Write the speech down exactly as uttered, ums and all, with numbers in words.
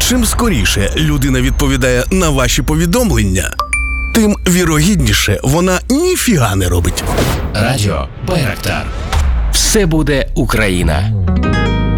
Чим скоріше людина відповідає на ваші повідомлення, тим вірогідніше вона ніфіга не робить. Радіо Байрактар. Все буде Україна.